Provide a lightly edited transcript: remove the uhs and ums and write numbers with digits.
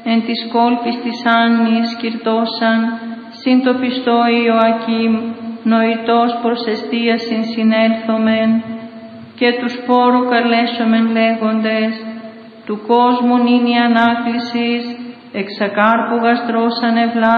εν της κόλπης της Άννης κυρτώσαν, συν το πιστό Ιωακήμ, νοητός προς εστίασιν συνέλθομεν, και τους πόρου καλέσομεν λέγοντες, του κόσμου νυν η ανάκλησης, εξακάρπου γαστρός ανεβλά